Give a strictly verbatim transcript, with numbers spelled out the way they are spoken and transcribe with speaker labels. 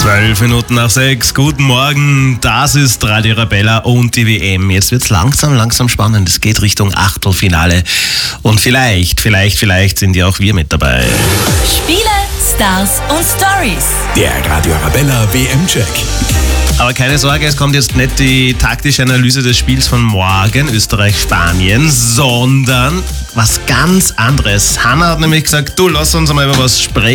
Speaker 1: Zwölf Minuten nach sechs, guten Morgen, das ist Radio Arabella und die W M. Jetzt wird's langsam, langsam spannend, es geht Richtung Achtelfinale und vielleicht, vielleicht, vielleicht sind ja auch wir mit dabei.
Speaker 2: Spiele, Stars und Stories.
Speaker 3: Der Radio Arabella W M-Check.
Speaker 1: Aber keine Sorge, es kommt jetzt nicht die taktische Analyse des Spiels von morgen, Österreich-Spanien, sondern was ganz anderes. Hanna hat nämlich gesagt, du, lass uns einmal über was sprechen.